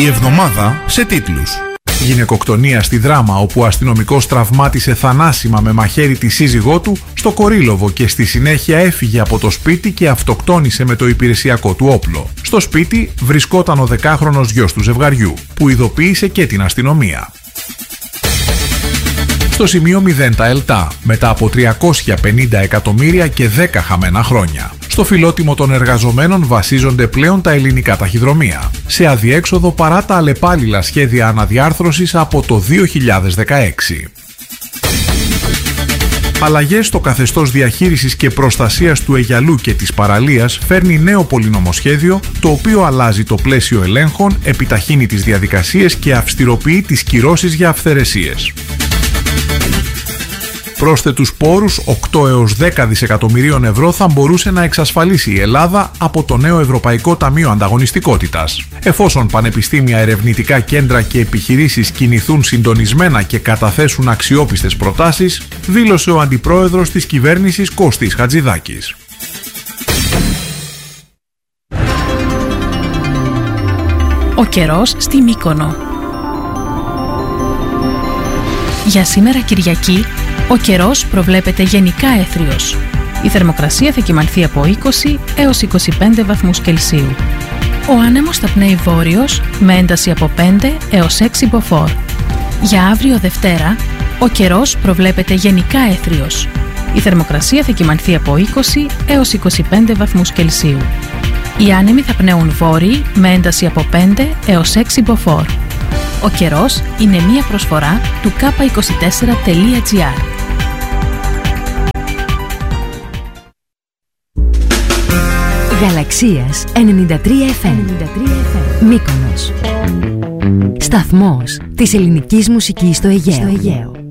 Η εβδομάδα σε τίτλους. Γυναικοκτονία στη Δράμα, όπου ο αστυνομικός τραυμάτισε θανάσιμα με μαχαίρι τη σύζυγό του στο Κορύλοβο και στη συνέχεια έφυγε από το σπίτι και αυτοκτόνησε με το υπηρεσιακό του όπλο. Στο σπίτι βρισκόταν ο 10χρονος γιος του ζευγαριού, που ειδοποίησε και την αστυνομία. Στο σημείο 0 τα ΕΛΤΑ, μετά από 350 εκατομμύρια και 10 χαμένα χρόνια. Στο φιλότιμο των εργαζομένων βασίζονται πλέον τα ελληνικά ταχυδρομεία, σε αδιέξοδο παρά τα αλλεπάλληλα σχέδια αναδιάρθρωσης από το 2016. Αλλαγές στο καθεστώς διαχείρισης και προστασίας του Αιγιαλού και της παραλίας φέρνει νέο πολυνομοσχέδιο, το οποίο αλλάζει το πλαίσιο ελέγχων, επιταχύνει τις διαδικασίες και αυστηροποιεί τις κυρώσεις για αυθαιρεσίες. Πρόσθετους πόρους 8 έως 10 δισεκατομμυρίων ευρώ θα μπορούσε να εξασφαλίσει η Ελλάδα από το νέο Ευρωπαϊκό Ταμείο Ανταγωνιστικότητας. Εφόσον πανεπιστήμια, ερευνητικά κέντρα και επιχειρήσεις κινηθούν συντονισμένα και καταθέσουν αξιόπιστες προτάσεις, δήλωσε ο αντιπρόεδρος της κυβέρνησης Κώστης Χατζηδάκης. Ο καιρός στη Μύκονο. Για σήμερα Κυριακή, ο καιρός προβλέπεται γενικά έθριος. Η θερμοκρασία θα κυμανθεί από 20 έως 25 βαθμούς Κελσίου. Ο άνεμος θα πνέει βόρειος με ένταση από 5 έως 6 μποφόρ. Για αύριο Δευτέρα, ο καιρός προβλέπεται γενικά έθριος. Η θερμοκρασία θα κυμανθεί από 20 έως 25 βαθμούς Κελσίου. Οι άνεμοι θα πνέουν βόρειοι με ένταση από 5 έως 6 μποφόρ. Ο καιρός είναι μία προσφορά του k24.gr. Γαλαξίας 93 FM. Μύκονος. Σταθμός της ελληνικής μουσικής στο Αιγαίο.